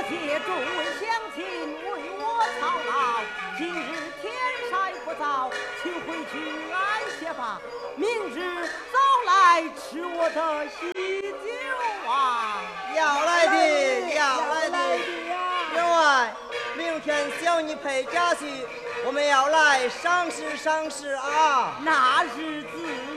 谢众位乡亲为我操劳，今日天晒不早，请回去安歇吧。明日早来吃我的喜酒啊！ 要来的，要来的。员外，明天小女陪家去，我们要来赏识赏识啊。 那日子